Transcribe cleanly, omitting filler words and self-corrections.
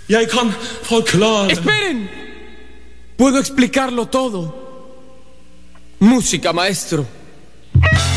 Jeg kan forklare. ¡Esperen! Puedo explicarlo todo. Música, maestro.